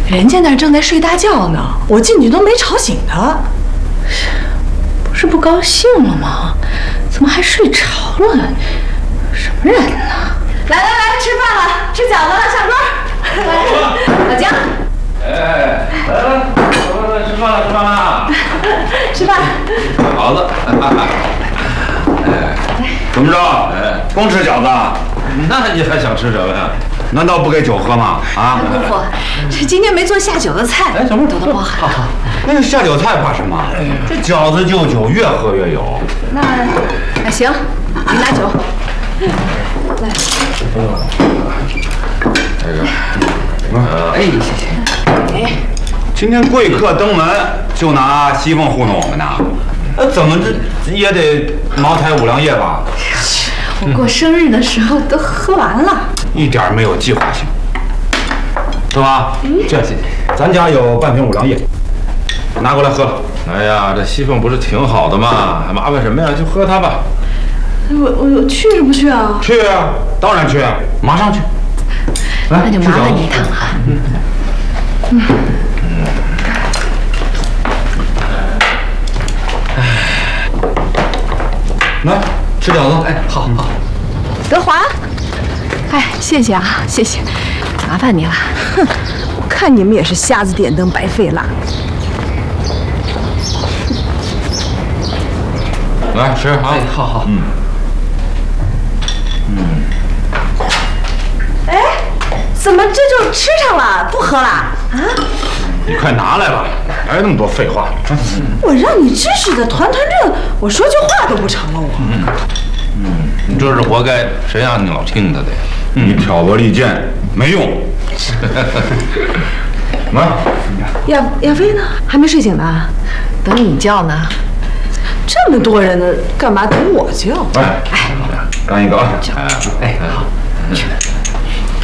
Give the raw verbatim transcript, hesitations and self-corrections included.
人家那儿正在睡大觉呢，我进去都没吵醒他。不是不高兴了吗？怎么还睡着了？什么人呢？来来来，吃饭了，吃饺子了，上桌。来，老姜。 哎，来来来，来吃饭了，吃饭了。 吃饭。 饺子。哎， 怎么着？哎，光吃饺子？ 那你还想吃什么呀？ 难道不给酒喝吗？啊！ 姑父，这今天没做下酒的菜， 哎，小妹， 多多包涵。好好， 那个下酒菜怕什么？这饺子就酒，越喝越有。 那那行，你拿酒。来。 这个， 呃，哎，谢谢。哎，今天贵客登门，就拿西凤糊弄我们呢？呃，怎么这也得茅台五粮液吧？ 我过生日的时候都喝完了， 一点没有计划性，是吧？嗯，这样，咱家有半瓶五粮液，拿过来喝了。 哎呀，这西凤不是挺好的吗？还麻烦什么呀？就喝它吧。 我我去是不去啊？ 去啊，当然去，马上去。来， 那就麻烦你一趟啊。嗯嗯。 来吃饺子。哎，好好。 德华，哎，谢谢啊，谢谢，麻烦你了。 哼，我看你们也是瞎子点灯，白费蜡。 来吃啊！ 哎，好好。嗯。 嗯。哎，怎么这就吃上了，不喝了啊？ 你快拿来吧，还那么多废话。 我让你支持的团团正，我说句话都不成了我。 嗯。嗯，你这是活该，谁让你老听他的呀？ 你挑拨离间没用。来， 亚亚飞呢？还没睡醒呢？ 等你叫呢。 这么多人呢，干嘛等我叫？ 哎哎，干一个啊！ 哎，好，去。